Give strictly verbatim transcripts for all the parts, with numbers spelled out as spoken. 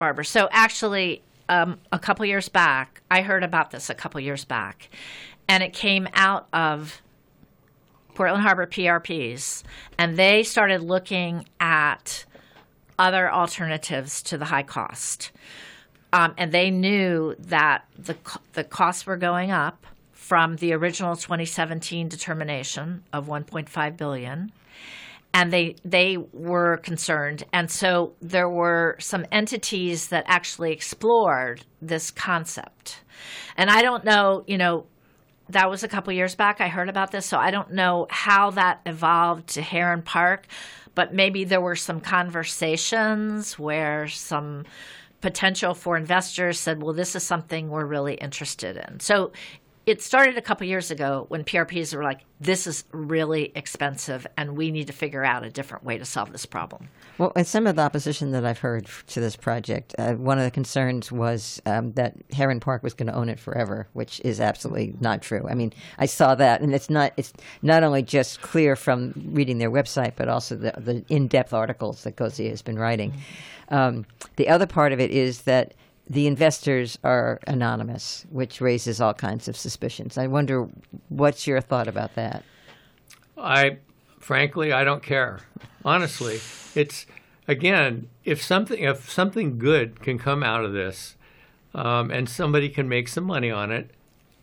Barbara. So actually, um, a couple years back, I heard about this a couple years back, and it came out of Portland Harbor P R Ps, and they started looking at other alternatives to the high cost. Um, and they knew that the the costs were going up from the original twenty seventeen determination of one point five billion dollars, and they they were concerned. And so there were some entities that actually explored this concept. And I don't know, you know, that was a couple years back I heard about this, so I don't know how that evolved to Heron Park, but maybe there were some conversations where some potential for investors said, well, this is something we're really interested in. So it started a couple years ago when P R Ps were like, this is really expensive and we need to figure out a different way to solve this problem. Well, and some of the opposition that I've heard to this project, uh, one of the concerns was um, that Heron Park was going to own it forever, which is absolutely not true. I mean, I saw that, and it's not it's not only just clear from reading their website, but also the, the in-depth articles that Gosia has been writing. Um, the other part of it is that the investors are anonymous, which raises all kinds of suspicions. I wonder, what's your thought about that? I, frankly, I don't care. Honestly, it's, again, if something if something good can come out of this, um, and somebody can make some money on it,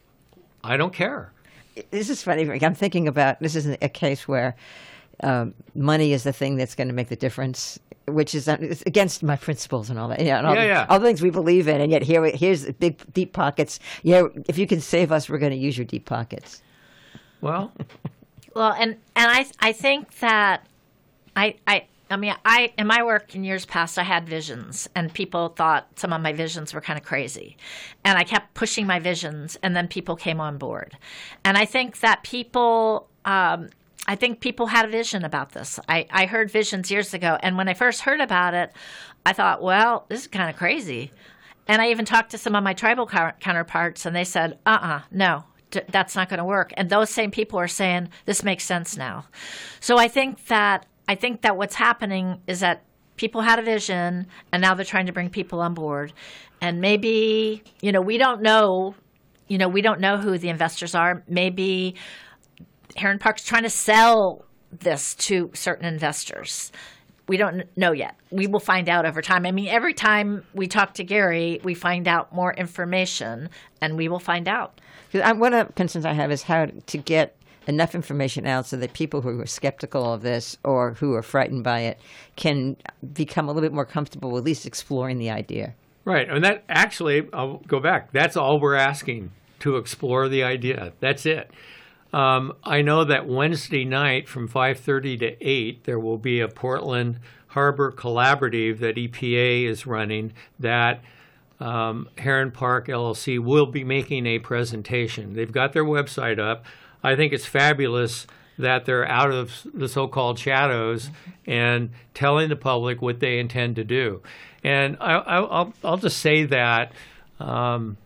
I don't care. This is funny. I'm thinking about, this is a case where um, money is the thing that's going to make the difference, which is it's against my principles and all that. Yeah, and all, yeah, the, yeah. all the things we believe in, and yet here, here's the big deep pockets. Yeah, if you can save us, we're going to use your deep pockets. Well, well, and and I I think that I I I mean I in my work in years past I had visions, and people thought some of my visions were kind of crazy, and I kept pushing my visions, and then people came on board, and I think that people. Um, I think people had a vision about this. I, I heard visions years ago, and when I first heard about it, I thought, well, this is kind of crazy. And I even talked to some of my tribal counterparts, and they said, uh-uh, no, d- that's not going to work. And those same people are saying, this makes sense now. So I think that I think that what's happening is that people had a vision, and now they're trying to bring people on board. And maybe, you know, we don't know, you know, we don't know who the investors are. Maybe Heron Park's trying to sell this to certain investors. We don't know yet. We will find out over time. I mean, every time we talk to Gary, we find out more information, and we will find out. One of the concerns I have is how to get enough information out so that people who are skeptical of this or who are frightened by it can become a little bit more comfortable with at least exploring the idea. Right. And that actually, I'll go back. That's all we're asking, to explore the idea. That's it. Um, I know that Wednesday night from five thirty to eight, there will be a Portland Harbor Collaborative that E P A is running that um, Heron Park L L C will be making a presentation. They've got their website up. I think it's fabulous that they're out of the so-called shadows and telling the public what they intend to do. And I, I, I'll, I'll just say that um,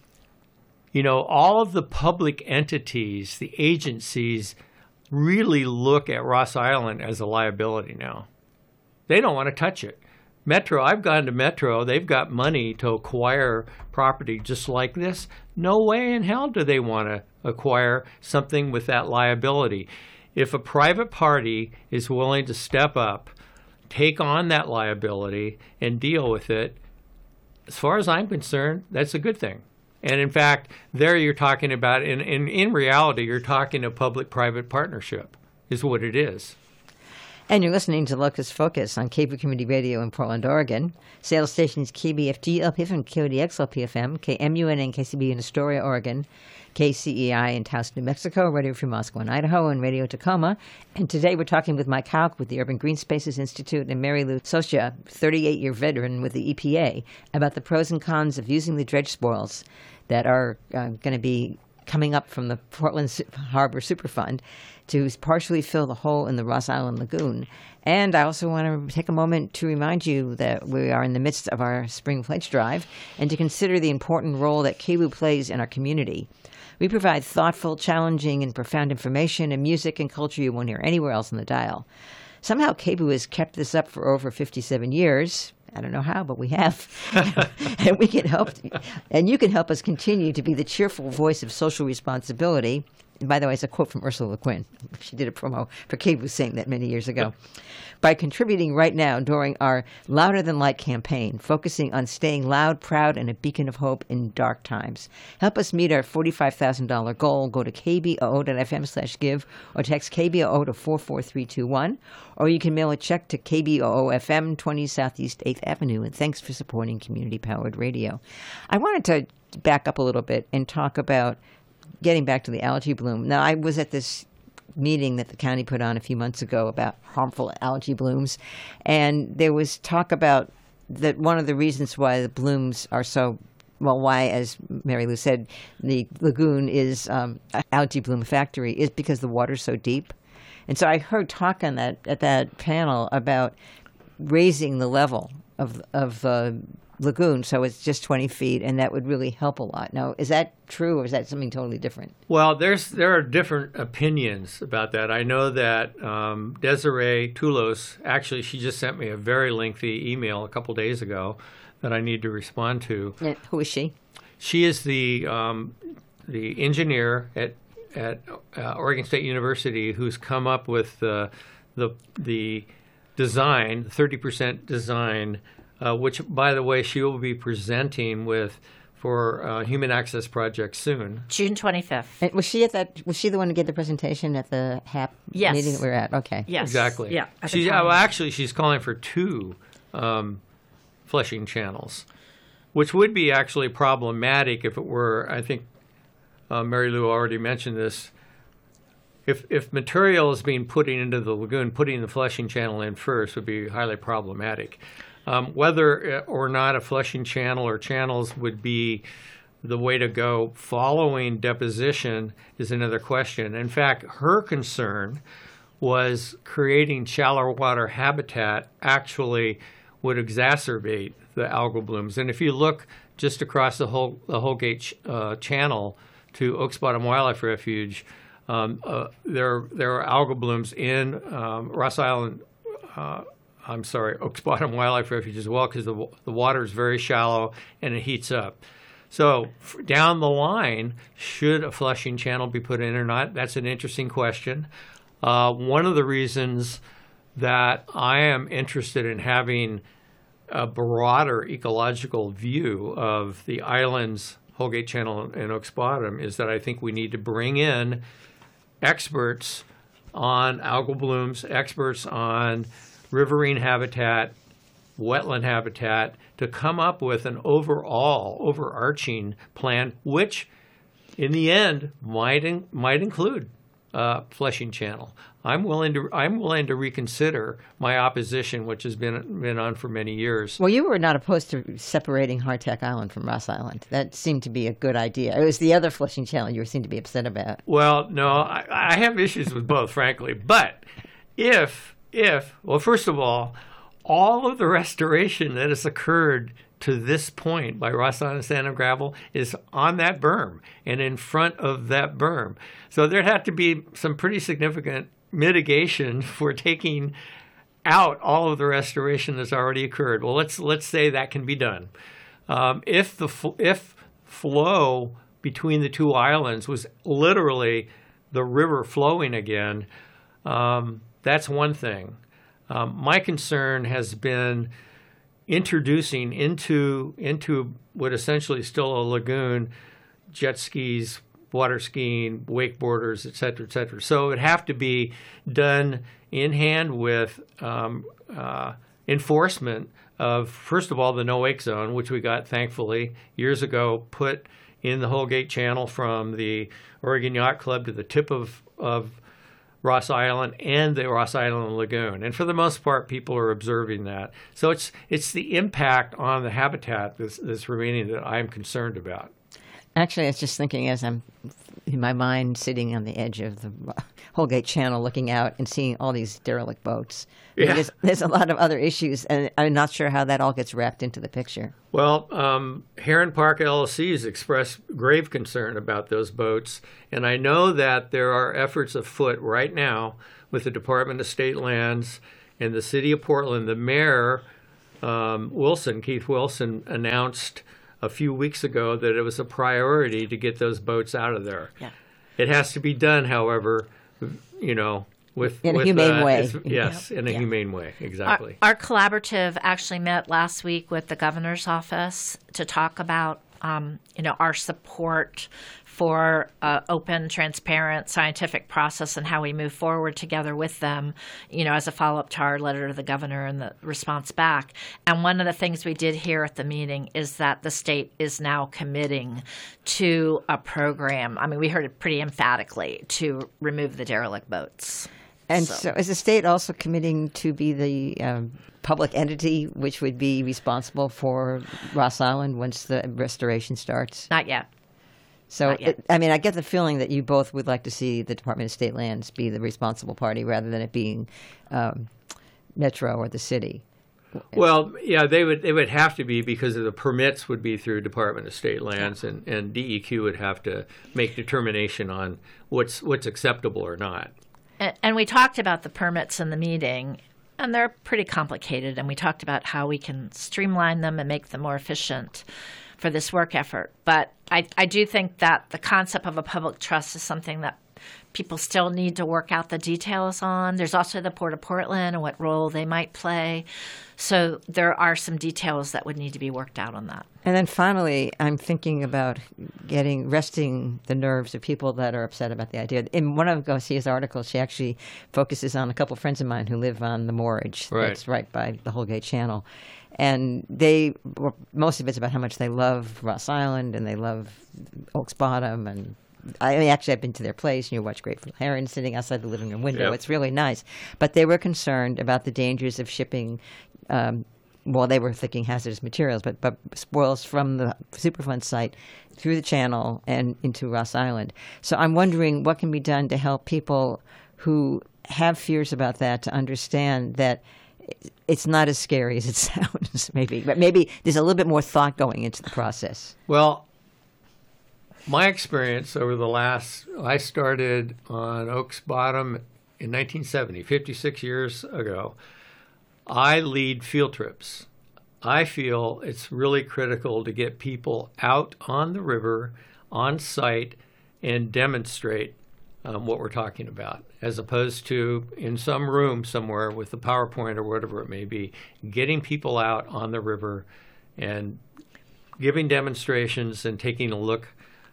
you know, all of the public entities, the agencies, really look at Ross Island as a liability now. They don't want to touch it. Metro, I've gone to Metro. They've got money to acquire property just like this. No way in hell do they want to acquire something with that liability. If a private party is willing to step up, take on that liability, and deal with it, as far as I'm concerned, that's a good thing. And in fact, there you're talking about, in, in, in reality, you're talking a public-private partnership is what it is. And you're listening to Locus Focus on K B Community Radio in Portland, Oregon. Sales stations K B F G L P F M, K O D X L P F M, K M U N N, K C B in Astoria, Oregon, K C E I in Taos, New Mexico, Radio Free Moscow in Idaho, and Radio Tacoma. And today we're talking with Mike Hauk with the Urban Green Spaces Institute and Mary Lou Socia, thirty-eight-year veteran with the E P A, about the pros and cons of using the dredge spoils that are uh, going to be coming up from the Portland Harbor Superfund to partially fill the hole in the Ross Island Lagoon. And I also want to take a moment to remind you that we are in the midst of our Spring Pledge Drive and to consider the important role that K B U plays in our community. We provide thoughtful, challenging, and profound information and music and culture you won't hear anywhere else on the dial. Somehow K B U has kept this up for over fifty-seven years, I don't know how, but we have. And we can help, and you can help us continue to be the cheerful voice of social responsibility. And by the way, it's a quote from Ursula Le Guin. She did a promo for K B O O saying that many years ago. By contributing right now during our Louder Than Light campaign, focusing on staying loud, proud, and a beacon of hope in dark times. Help us meet our forty-five thousand dollars goal. Go to kboo.fm slash give or text K B O O to four four three two one. Or you can mail a check to K B O O F M, twenty Southeast eighth Avenue. And thanks for supporting community-powered radio. I wanted to back up a little bit and talk about getting back to the algae bloom. Now, I was at this meeting that the county put on a few months ago about harmful algae blooms, and there was talk about that one of the reasons why the blooms are so, well, why, as Mary Lou said, the lagoon is um, an algae bloom factory is because the water's so deep. And so I heard talk on that at that panel about raising the level of of the lagoon so it's just twenty feet, and that would really help a lot. Now, is that true, or is that something totally different? Well, there's there are different opinions about that. I know that um, Desiree Toulos, actually, she just sent me a very lengthy email a couple days ago that I need to respond to. Yeah, who is she? She is the um, the engineer at at uh, Oregon State University who's come up with the the the design, thirty percent design. Uh, which, by the way, she will be presenting with for uh, Human Access Project soon. June twenty-fifth. And was she at that? Was she the one who gave the presentation at the H A P Yes. meeting that we were at? Okay. Yes. Exactly. Yeah. at the She, time. well, actually, she's calling for two um, flushing channels, which would be actually problematic if it were. I think uh, Mary Lou already mentioned this. If if material is being put into the lagoon, putting the flushing channel in first would be highly problematic. Um, whether or not a flushing channel or channels would be the way to go following deposition is another question. In fact, her concern was creating shallow water habitat actually would exacerbate the algal blooms. And if you look just across the whole the Holgate ch- uh, Channel to Oaks Bottom Wildlife Refuge, um, uh, there there are algal blooms in um, Ross Island. Uh, I'm sorry, Oaks Bottom Wildlife Refuge as well, because the the water is very shallow and it heats up. So f- down the line, should a flushing channel be put in or not? That's an interesting question. Uh, one of the reasons that I am interested in having a broader ecological view of the islands, Holgate Channel and Oaks Bottom, is that I think we need to bring in experts on algal blooms, experts on riverine habitat, wetland habitat, to come up with an overall, overarching plan, which in the end might in, might include uh, flushing channel. I'm willing to I'm willing to reconsider my opposition, which has been been on for many years. Well, you were not opposed to separating Hardtack Island from Ross Island. That seemed to be a good idea. It was the other flushing channel you seemed to be upset about. Well, no, I, I have issues with both, frankly. But if if well, first of all, all of the restoration that has occurred to this point by Ross Island Sand and Gravel is on that berm and in front of that berm. So there'd have to be some pretty significant mitigation for taking out all of the restoration that's already occurred. Well, let's let's say that can be done. Um, if the if flow between the two islands was literally the river flowing again, um, that's one thing. Um, my concern has been introducing into into what essentially is still a lagoon, jet skis, water skiing, wakeboarders, et cetera, et cetera. So it would have to be done in hand with um, uh, enforcement of, first of all, the no wake zone, which we got, thankfully, years ago, put in the Holgate Channel from the Oregon Yacht Club to the tip of, of Ross Island and the Ross Island Lagoon. And for the most part, people are observing that. So it's it's the impact on the habitat that's, that's remaining that I'm concerned about. Actually, I was just thinking as I'm in my mind sitting on the edge of the Holgate Channel looking out and seeing all these derelict boats. Yeah. There's, there's a lot of other issues, and I'm not sure how that all gets wrapped into the picture. Well, um, Heron Park L L C has expressed grave concern about those boats, and I know that there are efforts afoot right now with the Department of State Lands and the City of Portland. The mayor um, Wilson, Keith Wilson, announced a few weeks ago that it was a priority to get those boats out of there. Yeah. It has to be done, however, you know, with in a with, humane uh, way. it's- Yes, in a Yeah. humane way, exactly. Our, our collaborative actually met last week with the governor's office to talk about, um, you know, our support for uh, open, transparent, scientific process and how we move forward together with them, you know, as a follow-up to our letter to the governor and the response back. And one of the things we did here at the meeting is that the state is now committing to a program. I mean, we heard it pretty emphatically to remove the derelict boats. And So- so, is the state also committing to be the um, public entity which would be responsible for Ross Island once the restoration starts? Not yet. So, Not yet. it, I mean, I get the feeling that you both would like to see the Department of State Lands be the responsible party rather than it being um, Metro or the city. Well, yeah, they would they would have to be because of the permits would be through Department of State Lands, and, and D E Q would have to make determination on what's what's acceptable or not. And, and we talked about the permits in the meeting, and they're pretty complicated. And we talked about how we can streamline them and make them more efficient for this work effort. But I, I do think that the concept of a public trust is something that people still need to work out the details on. There's also the Port of Portland and what role they might play. So there are some details that would need to be worked out on that. And then finally, I'm thinking about getting resting the nerves of people that are upset about the idea. In one of Garcia's articles, she actually focuses on a couple of friends of mine who live on the moorage Right. that's right by the Holgate Channel. And they, well, most of it's about how much they love Ross Island and they love Oaks Bottom. And I mean, actually, I've been to their place and you watch Grateful Heron sitting outside the living room window. Yep. It's really nice. But they were concerned about the dangers of shipping. Um, well, they were thinking hazardous materials, but, but spoils from the Superfund site through the channel and into Ross Island. So I'm wondering what can be done to help people who have fears about that to understand that it's not as scary as it sounds, maybe. But maybe there's a little bit more thought going into the process. Well, my experience over the last, I started on Oaks Bottom in nineteen seventy, fifty-six years ago. I lead field trips. I feel it's really critical to get people out on the river, on site, and demonstrate um, what we're talking about, as opposed to in some room somewhere with a PowerPoint or whatever it may be, getting people out on the river and giving demonstrations and taking a look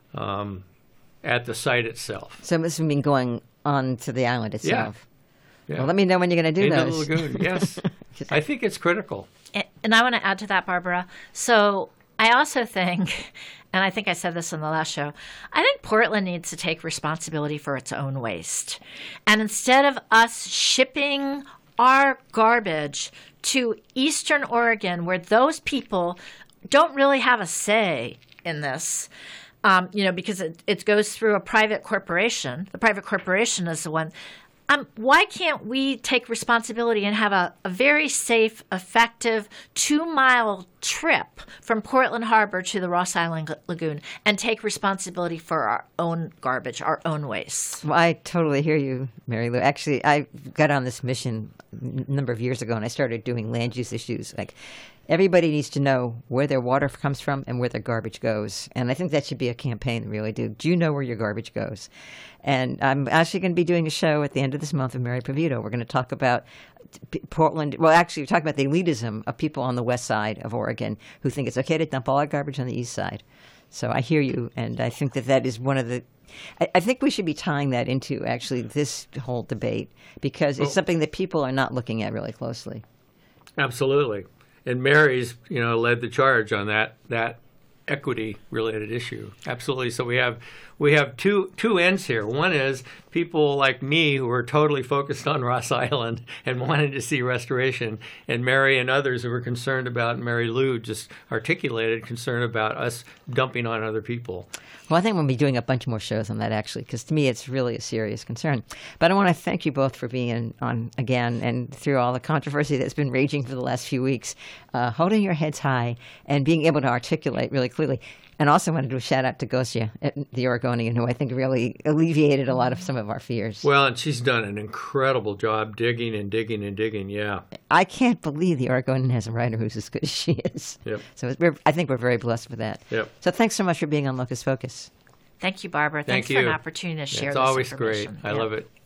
um, at the site itself. So this has been going on to the island itself. Yeah. Well, let me know when you're going to do Into those. the lagoon, yes. I think it's critical. And and I want to add to that, Barbara. So I also think, and I think I said this in the last show, I think Portland needs to take responsibility for its own waste. And instead of us shipping our garbage to Eastern Oregon, where those people don't really have a say in this, um, you know, because it, it goes through a private corporation. The private corporation is the one. Um, why can't we take responsibility and have a, a very safe, effective two-mile trip from Portland Harbor to the Ross Island Lagoon and take responsibility for our own garbage, our own waste? Well, I totally hear you, Mary Lou. Actually, I got on this mission a number of years ago, and I started doing land use issues. Like, everybody needs to know where their water comes from and where their garbage goes. And I think that should be a campaign, really. Do do you know where your garbage goes? And I'm actually going to be doing a show at the end of this month with Mary Pavito. We're going to talk about P- Portland. Well, actually, we're talking about the elitism of people on the west side of Oregon who think it's okay to dump all our garbage on the east side. So I hear you, and I think that that is one of the I, I think we should be tying that into actually this whole debate because it's Well- something that people are not looking at really closely. Absolutely. And Mary's, you know, led the charge on that that equity-related issue. Absolutely. So we have we have two two ends here. One is people like me who are totally focused on Ross Island and wanted to see restoration, and Mary and others who were concerned about, Mary Lou just articulated concern about us dumping on other people. Well, I think we'll be doing a bunch more shows on that, actually, because to me it's really a serious concern. But I want to thank you both for being on again and through all the controversy that's been raging for the last few weeks, uh, holding your heads high and being able to articulate really completely. And also want to do a shout out to Gosia, the Oregonian, who I think really alleviated a lot of some of our fears. Well, and she's done an incredible job digging and digging and digging, yeah. I can't believe the Oregonian has a writer who's as good as she is. Yep. So we're, I think we're very blessed with that. Yep. So thanks so much for being on Locus Focus. Thank you, Barbara. Thank Thanks you. for an opportunity to share It's this always great. information. I Yeah. love it.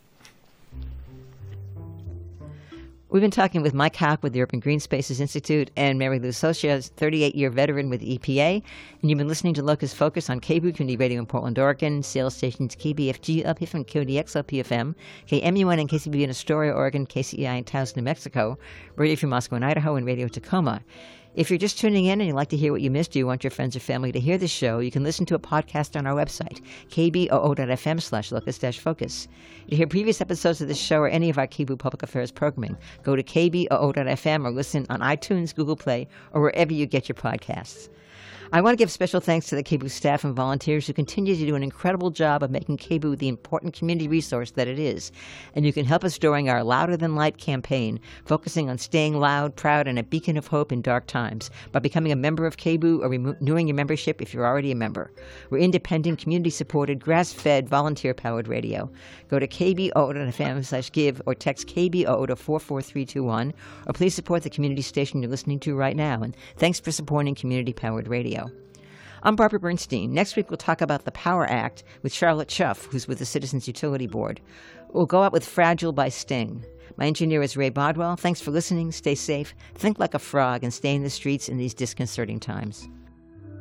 We've been talking with Mike Hack with the Urban Green Spaces Institute and Mary Lou Socia, thirty-eight-year veteran with the E P A. And you've been listening to Locus Focus on K B O Community Radio in Portland, Oregon, sales stations K B F G L P F and K O D X L P F M, K M U N and K C B in Astoria, Oregon, K C E I in Taos, New Mexico, Radio Free Moscow in Idaho, and Radio Tacoma. If you're just tuning in and you'd like to hear what you missed, or you want your friends or family to hear this show, you can listen to a podcast on our website, k b o o dot f m slash locus dash focus. To hear previous episodes of this show or any of our K B O Public Affairs programming, go to k b o o dot f m or listen on iTunes, Google Play, or wherever you get your podcasts. I want to give special thanks to the K B O staff and volunteers who continue to do an incredible job of making K B O the important community resource that it is. And you can help us during our Louder Than Light campaign, focusing on staying loud, proud, and a beacon of hope in dark times by becoming a member of K B O or renewing your membership if you're already a member. We're independent, community-supported, grass-fed, volunteer-powered radio. Go to k b o dot f m slash give or text K B O to four four three two one, or please support the community station you're listening to right now. And thanks for supporting community-powered radio. I'm Barbara Bernstein. Next week, we'll talk about the Power Act with Charlotte Schuff, who's with the Citizens Utility Board. We'll go out with Fragile by Sting. My engineer is Ray Bodwell. Thanks for listening. Stay safe. Think like a frog and stay in the streets in these disconcerting times.